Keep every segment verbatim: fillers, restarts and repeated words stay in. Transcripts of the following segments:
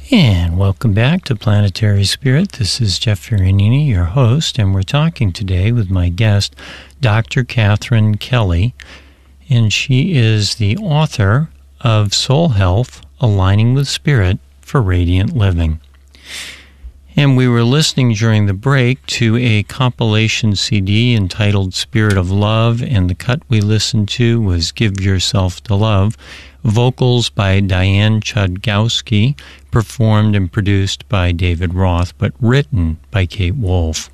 And welcome back to Planetary Spirit. This is Jeff Ferranini, your host, and we're talking today with my guest, Doctor Catherine Kelly, and she is the author of Soul Health, Aligning with Spirit for Radiant Living. And we were listening during the break to a compilation C D entitled Spirit of Love, and the cut we listened to was Give Yourself to Love, vocals by Diane Chudgowski, performed and produced by David Roth, but written by Kate Wolf.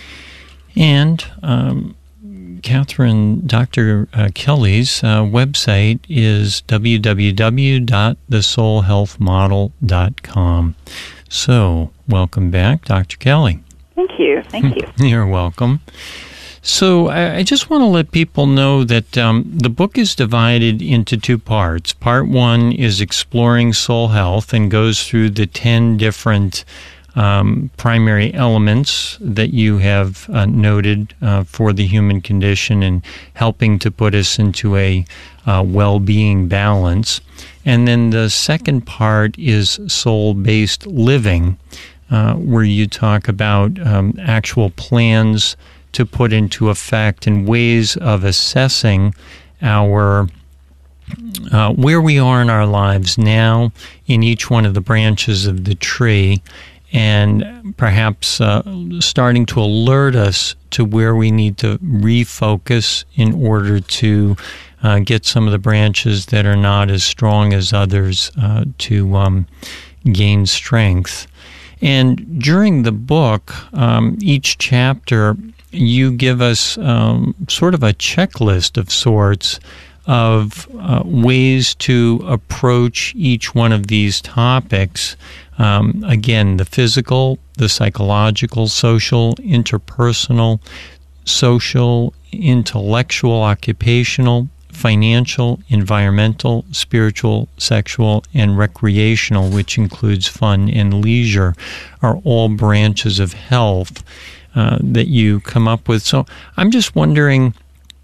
And um, Catherine, Doctor Uh, Kelly's uh, website is w w w dot the soul health model dot com. So, welcome back, Doctor Kelly. Thank you. Thank you. You're welcome. So, I, I just want to let people know that um, the book is divided into two parts. Part one is exploring soul health and goes through the ten different um, primary elements that you have uh, noted uh, for the human condition and helping to put us into a uh, well-being balance. And then the second part is soul-based living, uh, where you talk about um, actual plans to put into effect and ways of assessing our uh, where we are in our lives now in each one of the branches of the tree, and perhaps uh, starting to alert us to where we need to refocus in order to uh, get some of the branches that are not as strong as others uh, to um, gain strength. And during the book, um, each chapter, you give us um, sort of a checklist of sorts of uh, ways to approach each one of these topics. Um, again, the physical, the psychological, social, interpersonal, social, intellectual, occupational, financial, environmental, spiritual, sexual, and recreational, which includes fun and leisure, are all branches of health uh, that you come up with. So I'm just wondering,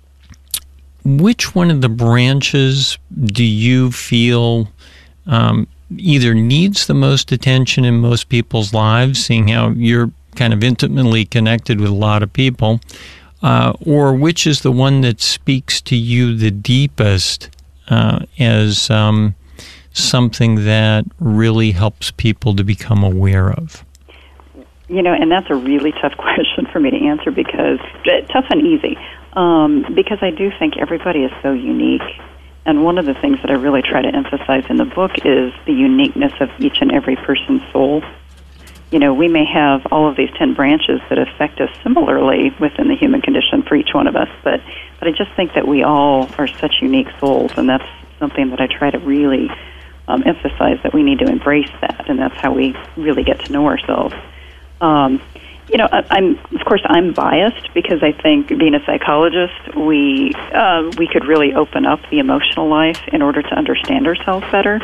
which one of the branches do you feel um, either needs the most attention in most people's lives, seeing how you're kind of intimately connected with a lot of people, uh, or which is the one that speaks to you the deepest uh, as um, something that really helps people to become aware of? You know, and that's a really tough question for me to answer, because tough and easy, um, because I do think everybody is so unique. And one of the things that I really try to emphasize in the book is the uniqueness of each and every person's soul. You know, we may have all of these ten branches that affect us similarly within the human condition for each one of us, but, but I just think that we all are such unique souls, and that's something that I try to really um, emphasize, that we need to embrace that, and that's how we really get to know ourselves. Um, you know, I, I'm of course I'm biased, because I think, being a psychologist, we uh, we could really open up the emotional life in order to understand ourselves better.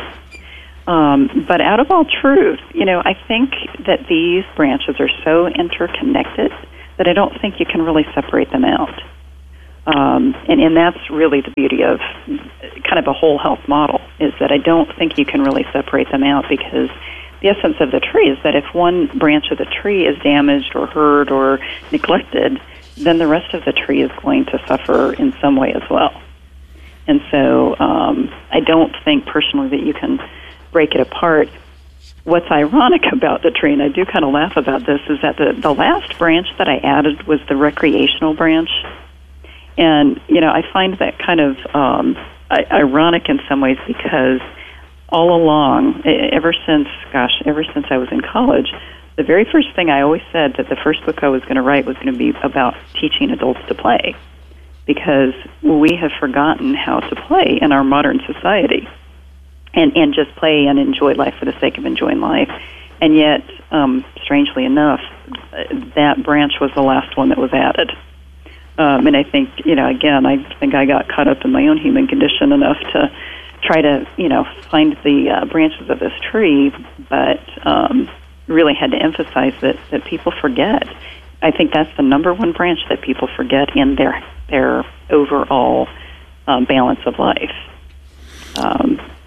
Um, but out of all truth, you know, I think that these branches are so interconnected that I don't think you can really separate them out. Um, and, and that's really the beauty of kind of a whole health model, is that I don't think you can really separate them out, because the essence of the tree is that if one branch of the tree is damaged or hurt or neglected, then the rest of the tree is going to suffer in some way as well. And so um, I don't think personally that you can break it apart. What's ironic about the tree, and I do kind of laugh about this, is that the, the last branch that I added was the recreational branch. And, you know, I find that kind of um, ironic in some ways, because all along, ever since, gosh, ever since I was in college, the very first thing I always said that the first book I was going to write was going to be about teaching adults to play, because we have forgotten how to play in our modern society, and, and just play and enjoy life for the sake of enjoying life. And yet, um, strangely enough, that branch was the last one that was added. Um, and I think, you know, again, I think I got caught up in my own human condition enough to try to, you know, find the uh, branches of this tree, but um, really had to emphasize that, that people forget. I think that's the number one branch that people forget in their their overall um, balance of life. Um,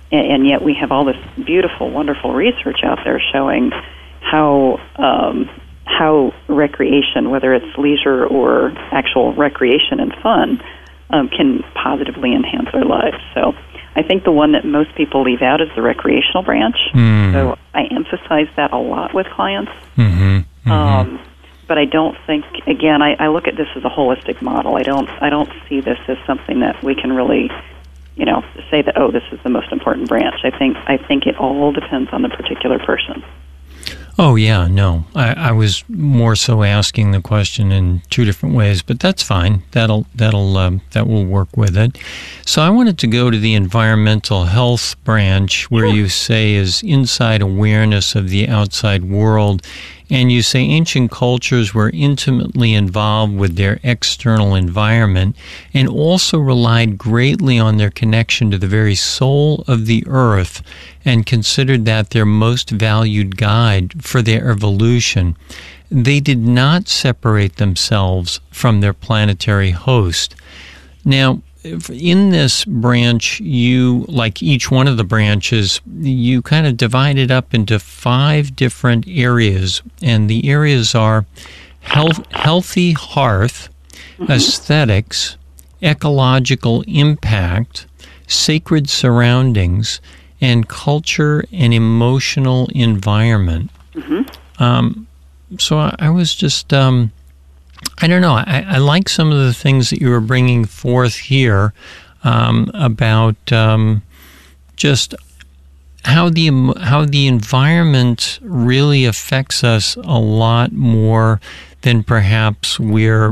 and, and yet we have all this beautiful, wonderful research out there showing how um, how recreation, whether it's leisure or actual recreation and fun, um, can positively enhance our lives. So I think the one that most people leave out is the recreational branch. Mm. So I emphasize that a lot with clients. Mm-hmm. Mm-hmm. Um, but I don't think, again, I, I look at this as a holistic model. I don't I don't see this as something that we can really, you know, say that, oh, this is the most important branch. I think I think it all depends on the particular person. Oh, yeah, no. I, I was more so asking the question in two different ways, but that's fine. That'll that'll um, that will work with it. So I wanted to go to the environmental health branch, where you say is inside awareness of the outside world, and you say ancient cultures were intimately involved with their external environment and also relied greatly on their connection to the very soul of the earth and considered that their most valued guide for their evolution. They did not separate themselves from their planetary host. Now, in this branch, you, like each one of the branches, you kind of divide it up into five different areas, and the areas are health, healthy hearth, mm-hmm. aesthetics, ecological impact, sacred surroundings, and culture and emotional environment. Mm-hmm. Um, so I, I was just, um, I don't know, I, I like some of the things that you were bringing forth here um, about um, just how the how the environment really affects us a lot more than perhaps we're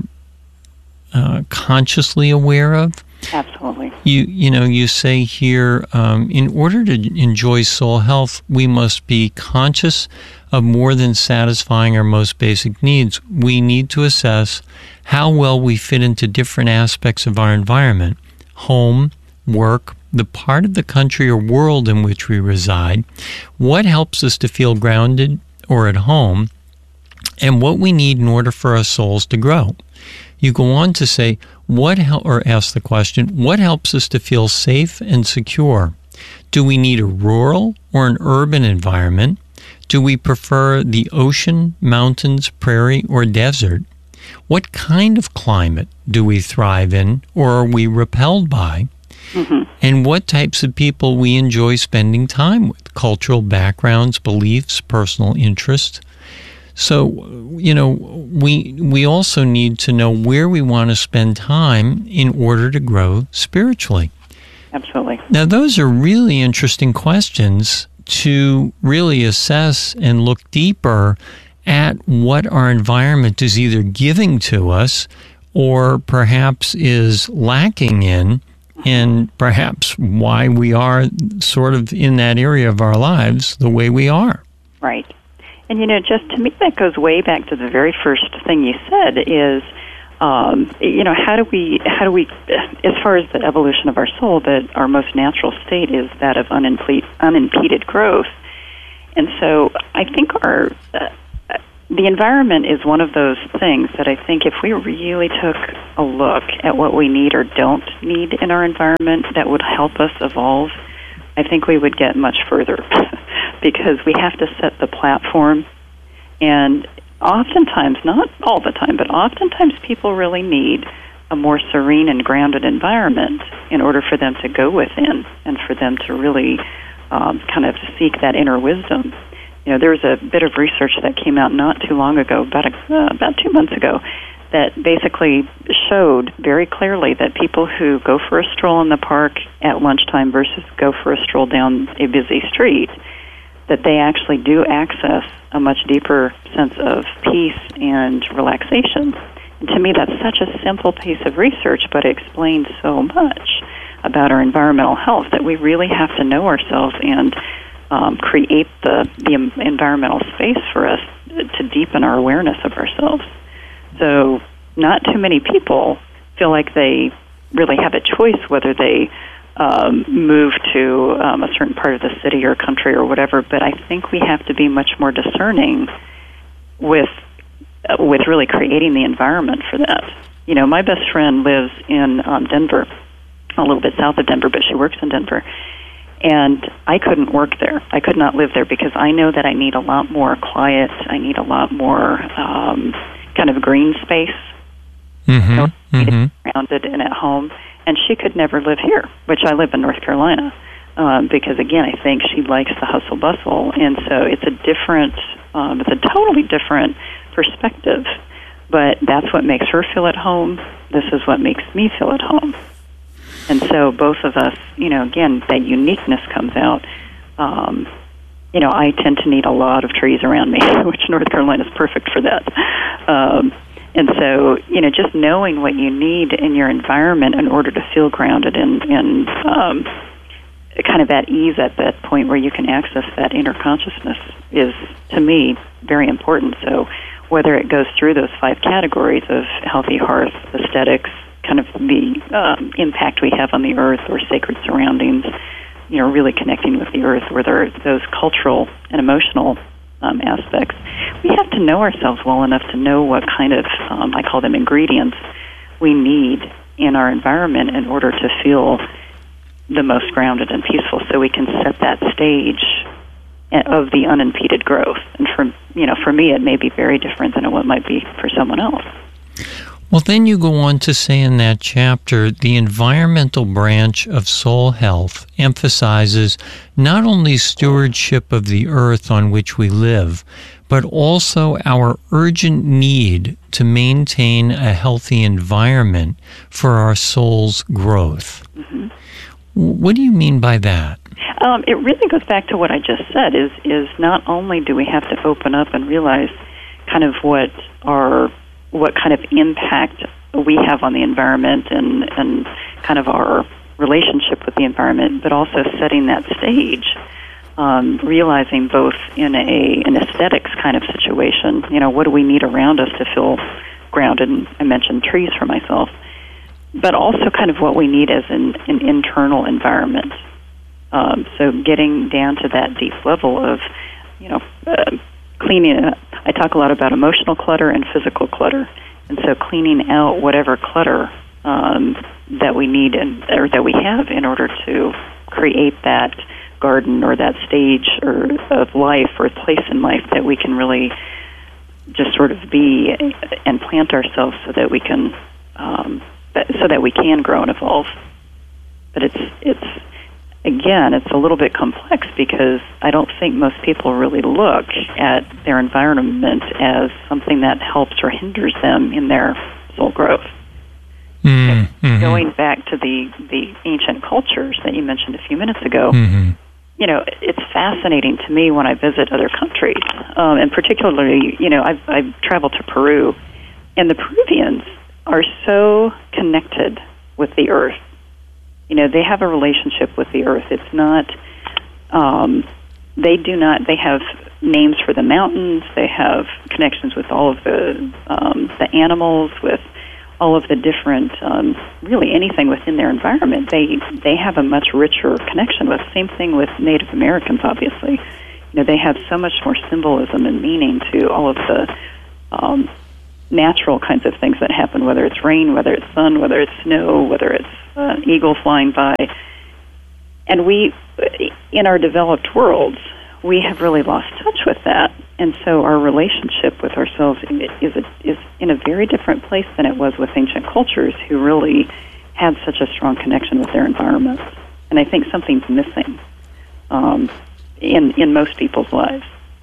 uh, consciously aware of. Absolutely. You you know, you say here, um, in order to enjoy soul health, we must be conscious of more than satisfying our most basic needs. We need to assess how well we fit into different aspects of our environment, home, work, the part of the country or world in which we reside, what helps us to feel grounded or at home, and what we need in order for our souls to grow. You go on to say, what hel- or ask the question, what helps us to feel safe and secure? Do we need a rural or an urban environment? Do we prefer the ocean, mountains, prairie, or desert? What kind of climate do we thrive in, or are we repelled by? Mm-hmm. And what types of people we enjoy spending time with, cultural backgrounds, beliefs, personal interests. So, you know, we we also need to know where we want to spend time in order to grow spiritually. Absolutely. Now, those are really interesting questions to really assess and look deeper at what our environment is either giving to us or perhaps is lacking in, and perhaps why we are sort of in that area of our lives the way we are. Right. And, you know, just to me, that goes way back to the very first thing you said is, um, you know, how do we, how do we, as far as the evolution of our soul, that our most natural state is that of unimpeded, unimpeded growth. And so I think our, uh, the environment is one of those things that I think if we really took a look at what we need or don't need in our environment that would help us evolve, I think we would get much further because we have to set the platform. And oftentimes, not all the time, but oftentimes people really need a more serene and grounded environment in order for them to go within and for them to really um, kind of seek that inner wisdom. You know, there was a bit of research that came out not too long ago, about a, uh, about two months ago, that basically showed very clearly that people who go for a stroll in the park at lunchtime versus go for a stroll down a busy street, that they actually do access a much deeper sense of peace and relaxation. And to me, that's such a simple piece of research, but it explains so much about our environmental health that we really have to know ourselves and um, create the, the environmental space for us to deepen our awareness of ourselves. So not too many people feel like they really have a choice whether they um, move to um, a certain part of the city or country or whatever, but I think we have to be much more discerning with uh, with really creating the environment for that. You know, my best friend lives in um, Denver, a little bit south of Denver, but she works in Denver. And I couldn't work there. I could not live there because I know that I need a lot more quiet. I need a lot more um, kind of green space. Mm-hmm. You know, mm-hmm. grounded and at home. And she could never live here, which I live in North Carolina. Um, because, again, I think she likes the hustle bustle. And so it's a different, um, it's a totally different perspective. But that's what makes her feel at home. This is what makes me feel at home. And so both of us, you know, again, that uniqueness comes out. Um, you know, I tend to need a lot of trees around me, which North Carolina is perfect for that. Um, and so, you know, just knowing what you need in your environment in order to feel grounded and, and um, kind of at ease at that point where you can access that inner consciousness is, to me, very important. So whether it goes through those five categories of healthy hearth, aesthetics, kind of the um, impact we have on the earth or sacred surroundings, you know, really connecting with the earth, where there are those cultural and emotional um, aspects. We have to know ourselves well enough to know what kind of, um, I call them ingredients, we need in our environment in order to feel the most grounded and peaceful, so we can set that stage of the unimpeded growth. And for, you know, for me, it may be very different than what might be for someone else. Well, then you go on to say in that chapter, the environmental branch of soul health emphasizes not only stewardship of the earth on which we live, but also our urgent need to maintain a healthy environment for our soul's growth. Mm-hmm. What do you mean by that? Um, it really goes back to what I just said, is, is not only do we have to open up and realize kind of what our what kind of impact we have on the environment and, and kind of our relationship with the environment, but also setting that stage, um, realizing both in a an aesthetics kind of situation, you know, what do we need around us to feel grounded? And I mentioned trees for myself, but also kind of what we need as an, an internal environment. Um, so getting down to that deep level of, you know, uh, cleaning. I talk a lot about emotional clutter and physical clutter, and so cleaning out whatever clutter um, that we need and or that we have in order to create that garden or that stage or of life or place in life that we can really just sort of be and plant ourselves so that we can um, so that we can grow and evolve. But it's it's. Again, it's a little bit complex because I don't think most people really look at their environment as something that helps or hinders them in their soul growth. Mm-hmm. Going back to the, the ancient cultures that you mentioned a few minutes ago, mm-hmm. you know, it's fascinating to me when I visit other countries, um, and particularly, you know, I've, I've traveled to Peru, and the Peruvians are so connected with the earth. You know, they have a relationship with the earth. It's not, um, they do not, they have names for the mountains. They have connections with all of the um, the animals, with all of the different, um, really anything within their environment. They they have a much richer connection with. Same thing with Native Americans, obviously. You know, they have so much more symbolism and meaning to all of the um, natural kinds of things that happen, whether it's rain, whether it's sun, whether it's snow, whether it's uh, eagle flying by. And we, in our developed worlds, we have really lost touch with that. And so our relationship with ourselves is a, is in a very different place than it was with ancient cultures who really had such a strong connection with their environment. And I think something's missing um, in in most people's lives.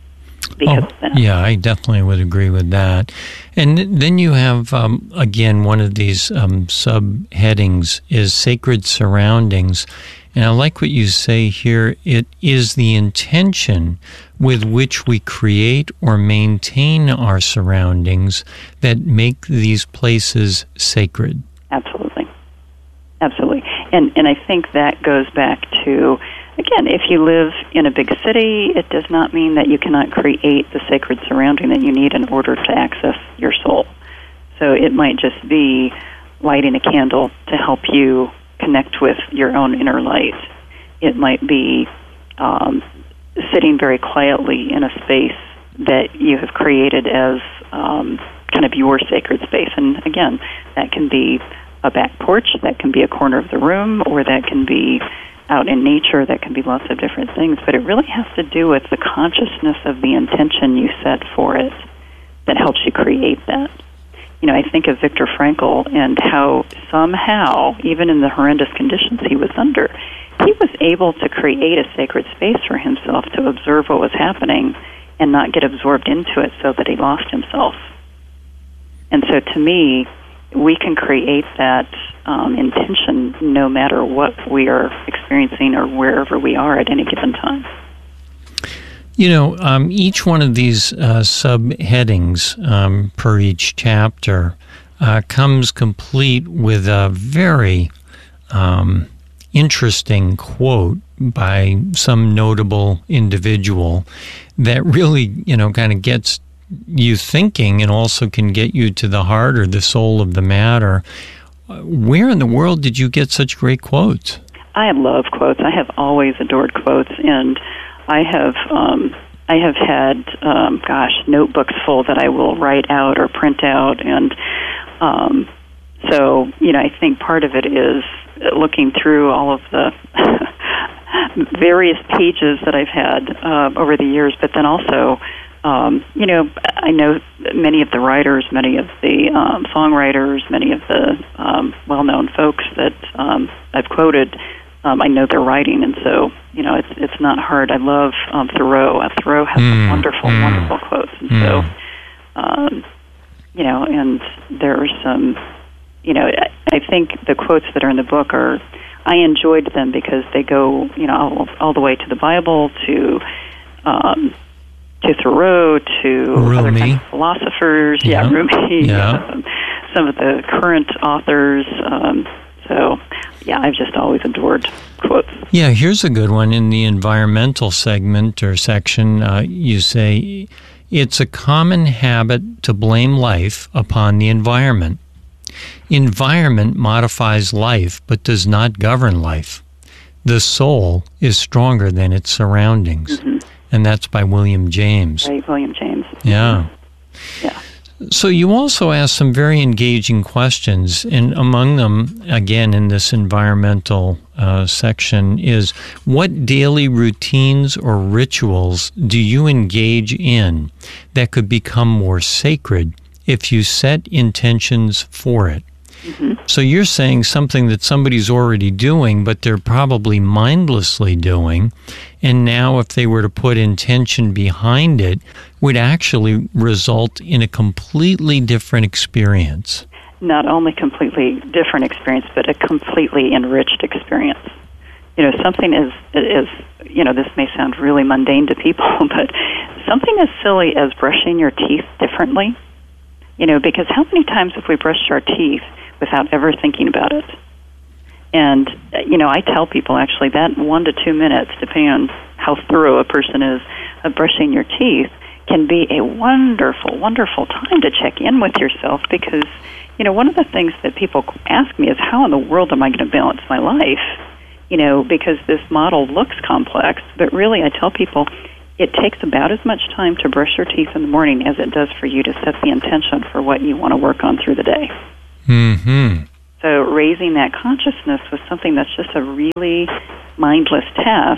Oh, yeah, I definitely would agree with that. And then you have, um, again, one of these um, subheadings is sacred surroundings. And I like what you say here. It is the intention with which we create or maintain our surroundings that make these places sacred. Absolutely. Absolutely. And and I think that goes back to, again, if you live in a big city, it does not mean that you cannot create the sacred surrounding that you need in order to access your soul. So it might just be lighting a candle to help you connect with your own inner light. It might be um, sitting very quietly in a space that you have created as um, kind of your sacred space. And again, that can be a back porch, that can be a corner of the room, or that can be out in nature. That can be lots of different things, but it really has to do with the consciousness of the intention you set for it that helps you create that. You know, I think of Viktor Frankl and how somehow, even in the horrendous conditions he was under, he was able to create a sacred space for himself to observe what was happening and not get absorbed into it so that he lost himself. And so to me, we can create that um, intention no matter what we are experiencing or wherever we are at any given time. You know, um, each one of these uh, subheadings um, per each chapter uh, comes complete with a very um, interesting quote by some notable individual that really, you know, kind of gets you thinking and also can get you to the heart or the soul of the matter. Where in the world did you get such great quotes? I love quotes. I have always adored quotes, and I have um, I have had, um, gosh, notebooks full that I will write out or print out, and um, so, you know, I think part of it is looking through all of the various pages that I've had uh, over the years, but then also, um, you know, I know many of the writers, many of the um, songwriters, many of the um, well-known folks that um, I've quoted. Um, I know they're writing, and so, you know, it's it's not hard. I love um, Thoreau. Uh, Thoreau has mm, some wonderful, mm, wonderful quotes, and mm. so, um, you know, and there are some, you know, I, I think the quotes that are in the book are, I enjoyed them because they go, you know, all, all the way to the Bible, to um, to Thoreau, to Rumi. other kinds of philosophers, yeah, yeah Rumi, yeah. um, some of the current authors. Um, so, yeah, I've just always adored quotes. Yeah, here's a good one. In the environmental segment or section, uh, you say, it's a common habit to blame life upon the environment. Environment modifies life, but does not govern life. The soul is stronger than its surroundings. Mm-hmm. And that's by William James. Right, William James. Yeah. Yeah. So you also asked some very engaging questions, and among them, again, in this environmental uh, section, is what daily routines or rituals do you engage in that could become more sacred if you set intentions for it? Mm-hmm. So you're saying something that somebody's already doing, but they're probably mindlessly doing, and now if they were to put intention behind it, would actually result in a completely different experience. Not only completely different experience, but a completely enriched experience. You know, something is, is, you know, this may sound really mundane to people, but something as silly as brushing your teeth differently, you know, because how many times have we brushed our teeth without ever thinking about it? And, you know, I tell people actually that one to two minutes, depending on how thorough a person is, of brushing your teeth can be a wonderful, wonderful time to check in with yourself, because, you know, one of the things that people ask me is, how in the world am I going to balance my life? You know, because this model looks complex, but really I tell people it takes about as much time to brush your teeth in the morning as it does for you to set the intention for what you want to work on through the day. Mm-hmm. So raising that consciousness with something that's just a really mindless task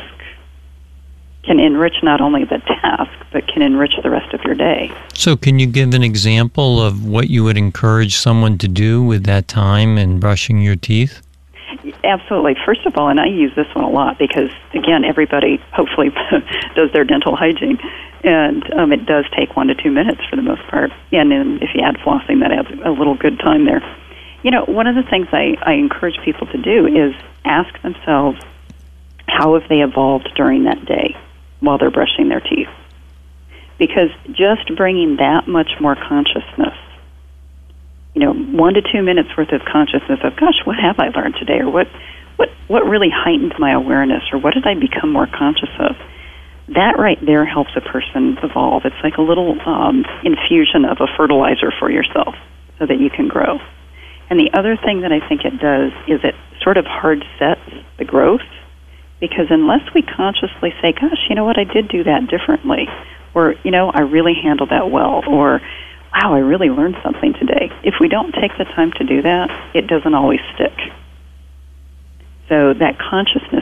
can enrich not only the task, but can enrich the rest of your day. So can you give an example of what you would encourage someone to do with that time in brushing your teeth? Absolutely. First of all, and I use this one a lot because, again, everybody hopefully does their dental hygiene, and um, it does take one to two minutes for the most part. And then if you add flossing, that adds a little good time there. You know, one of the things I, I encourage people to do is ask themselves, how have they evolved during that day while they're brushing their teeth? Because just bringing that much more consciousness, you know, one to two minutes worth of consciousness of, gosh, what have I learned today? Or what, what, what really heightened my awareness? Or what did I become more conscious of? That right there helps a person evolve. It's like a little um, infusion of a fertilizer for yourself so that you can grow. And the other thing that I think it does is it sort of hard sets the growth, because unless we consciously say, gosh, you know what, I did do that differently, or, you know, I really handled that well, or, wow, I really learned something today. If we don't take the time to do that, it doesn't always stick. So that consciousness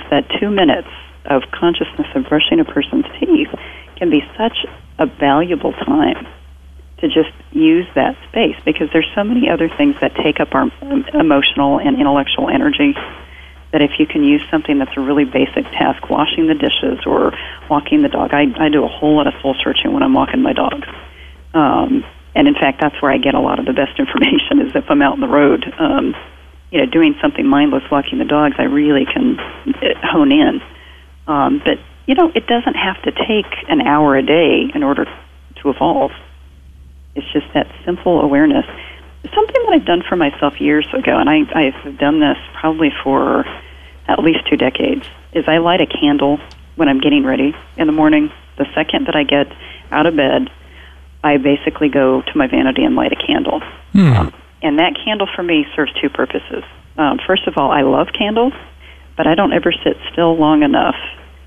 that two minutes of consciousness of brushing a person's teeth can be such a valuable time to just use that space, because there's so many other things that take up our emotional and intellectual energy, that if you can use something that's a really basic task, washing the dishes or walking the dog. I, I do a whole lot of soul searching when I'm walking my dogs. Um, and in fact, that's where I get a lot of the best information, is if I'm out on the road, um, you know, doing something mindless, walking the dogs, I really can hone in. Um, but, you know, it doesn't have to take an hour a day in order to evolve. It's just that simple awareness. Something that I've done for myself years ago, and I, I've done this probably for at least two decades, is I light a candle when I'm getting ready in the morning. The second that I get out of bed, I basically go to my vanity and light a candle. Hmm. Um, and that candle for me serves two purposes. Um, first of all, I love candles, but I don't ever sit still long enough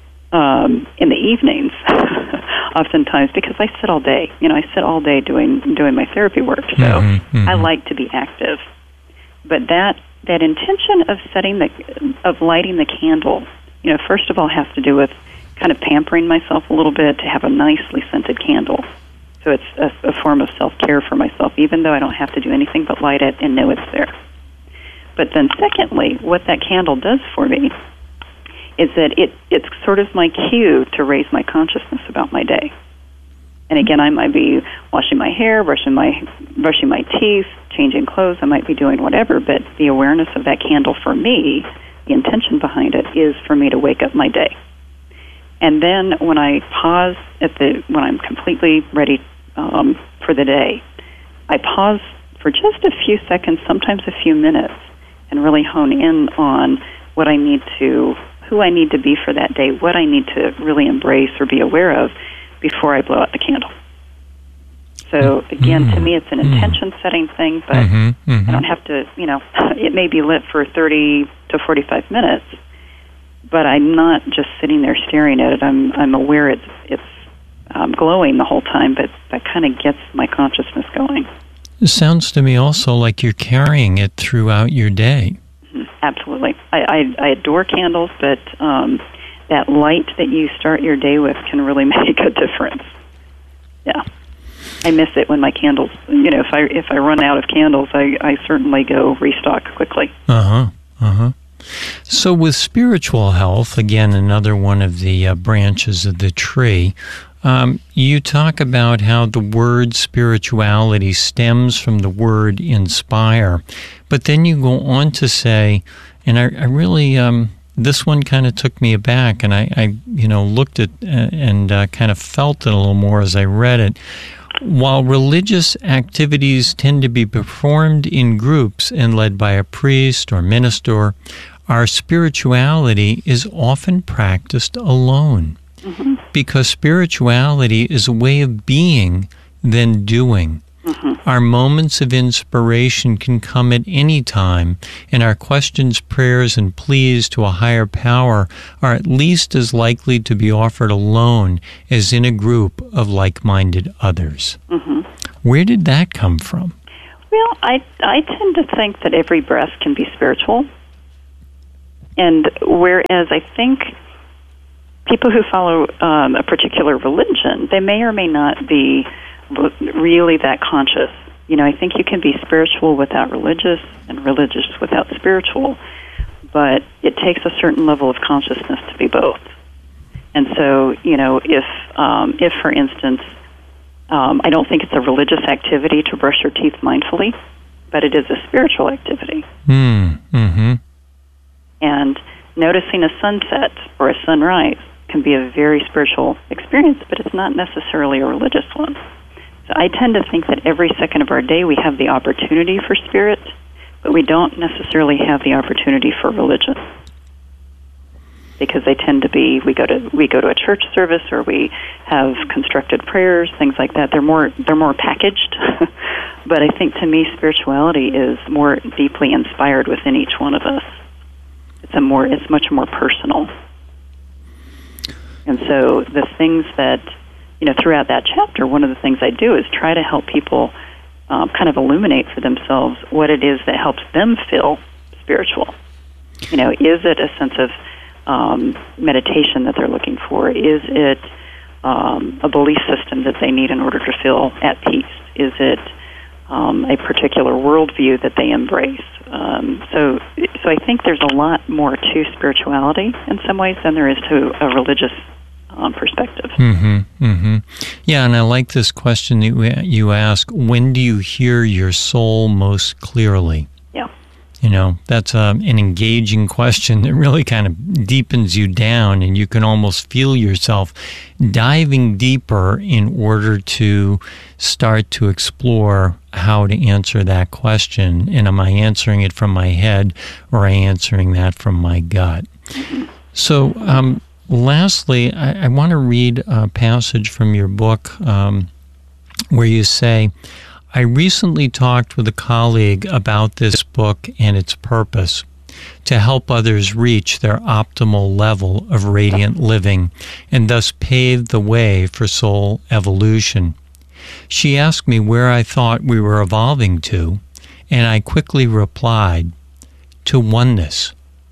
um, in the evenings, oftentimes, because I sit all day. You know, I sit all day doing doing my therapy work, so mm-hmm, mm-hmm. I like to be active. But that that intention of setting the of lighting the candle, you know, first of all, has to do with kind of pampering myself a little bit to have a nicely scented candle. So it's a, a form of self-care for myself, even though I don't have to do anything but light it and know it's there. But then secondly, what that candle does for me is that it, it's sort of my cue to raise my consciousness about my day. And again, I might be washing my hair, brushing my brushing my teeth, changing clothes, I might be doing whatever, but the awareness of that candle for me, the intention behind it, is for me to wake up my day. And then when I pause at the when I'm completely ready um, for the day, I pause for just a few seconds, sometimes a few minutes, and really hone in on what I need to, who I need to be for that day, what I need to really embrace or be aware of before I blow out the candle. So again, mm-hmm. to me, it's an intention-setting thing, but mm-hmm. Mm-hmm. I don't have to, you know, it may be lit for thirty to forty-five minutes, but I'm not just sitting there staring at it. I'm I'm aware it's it's um, glowing the whole time, but that kind of gets my consciousness going. It sounds to me also like you're carrying it throughout your day. Mm-hmm. Absolutely. I, I, I adore candles, but um, that light that you start your day with can really make a difference. Yeah. I miss it when my candles, you know, if I if I run out of candles, I, I certainly go restock quickly. Uh-huh, uh-huh. So with spiritual health, again, another one of the uh, branches of the tree, um, you talk about how the word spirituality stems from the word inspire. But then you go on to say, and I, I really, um, this one kind of took me aback, and I, I you know, looked at uh, and uh, kind of felt it a little more as I read it. While religious activities tend to be performed in groups and led by a priest or minister, our spirituality is often practiced alone. Mm-hmm. Because spirituality is a way of being than doing. Mm-hmm. Our moments of inspiration can come at any time, and our questions, prayers, and pleas to a higher power are at least as likely to be offered alone as in a group of like-minded others. Mm-hmm. Where did that come from? Well, I, I tend to think that every breath can be spiritual. And whereas I think people who follow um, a particular religion, they may or may not be really that conscious. You know, I think you can be spiritual without religious and religious without spiritual, but it takes a certain level of consciousness to be both. And so, you know, if, um, if for instance, um, I don't think it's a religious activity to brush your teeth mindfully, but it is a spiritual activity. Mm, mm-hmm. And noticing a sunset or a sunrise can be a very spiritual experience, but it's not necessarily a religious one. So I tend to think that every second of our day we have the opportunity for spirit, but we don't necessarily have the opportunity for religion. Because they tend to be, we go to we go to a church service or we have constructed prayers, things like that. They're more they're more packaged. But I think to me spirituality is more deeply inspired within each one of us. It's a more it's much more personal. And so the things that, you know, throughout that chapter, one of the things I do is try to help people um, kind of illuminate for themselves what it is that helps them feel spiritual. You know, is it a sense of um, meditation that they're looking for? Is it um, a belief system that they need in order to feel at peace? Is it um, a particular worldview that they embrace? Um, so, so I think there's a lot more to spirituality in some ways than there is to a religious um, perspective. Mm-hmm, mm-hmm. Yeah, and I like this question that you ask, when do you hear your soul most clearly? Yeah. You know, that's uh, an engaging question that really kind of deepens you down, and you can almost feel yourself diving deeper in order to start to explore how to answer that question. And am I answering it from my head, or am I answering that from my gut? Mm-hmm. So, um, lastly, I, I want to read a passage from your book um, where you say, I recently talked with a colleague about this book and its purpose, to help others reach their optimal level of radiant living and thus pave the way for soul evolution. She asked me where I thought we were evolving to, and I quickly replied, to oneness.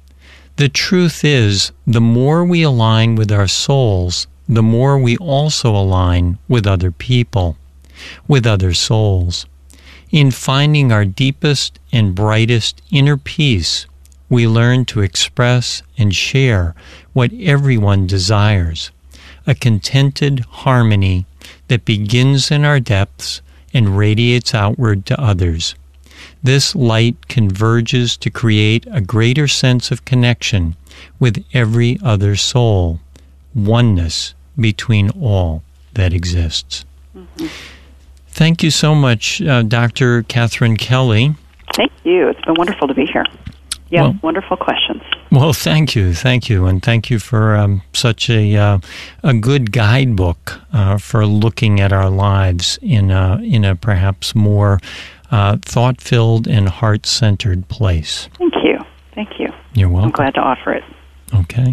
The truth is, the more we align with our souls, the more we also align with other people, with other souls. In finding our deepest and brightest inner peace, we learn to express and share what everyone desires, a contented harmony that begins in our depths and radiates outward to others. This light converges to create a greater sense of connection with every other soul, oneness between all that exists. Mm-hmm. Thank you so much, uh, Doctor Catherine Kelly. Thank you. It's been wonderful to be here. Yeah, well, wonderful questions. Well, thank you, thank you, and thank you for um, such a uh, a good guidebook uh, for looking at our lives in a, in a perhaps more uh, thought-filled and heart-centered place. Thank you, thank you. You're welcome. I'm glad to offer it. Okay.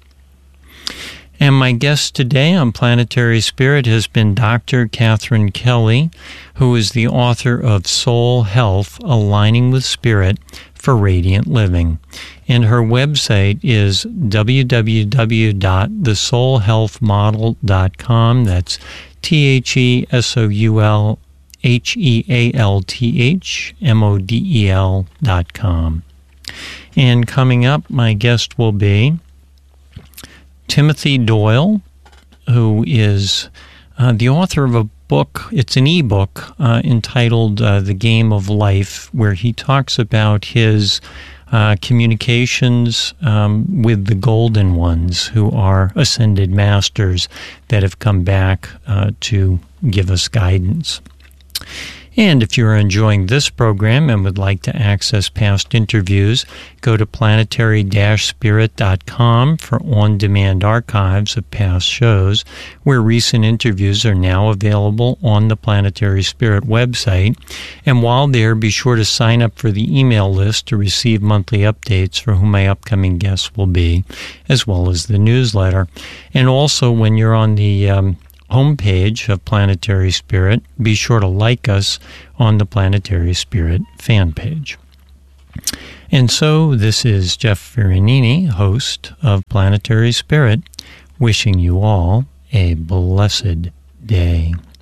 And my guest today on Planetary Spirit has been Doctor Catherine Kelly, who is the author of Soul Health, Aligning with Spirit for Radiant Living. And her website is w w w dot the soul health model dot com. That's T H E S O U L H E A L T H M O D E L dot com. And coming up, my guest will be Timothy Doyle, who is uh, the author of a book, it's an e-book uh, entitled uh, The Game of Life, where he talks about his uh, communications um, with the Golden Ones, who are ascended masters that have come back uh, to give us guidance. And if you're enjoying this program and would like to access past interviews, go to planetary dash spirit dot com for on-demand archives of past shows, where recent interviews are now available on the Planetary Spirit website. And while there, be sure to sign up for the email list to receive monthly updates for who my upcoming guests will be, as well as the newsletter. And also, when you're on the um, homepage of Planetary Spirit, be sure to like us on the Planetary Spirit fan page. And so, this is Jeff Veronini, host of Planetary Spirit, wishing you all a blessed day.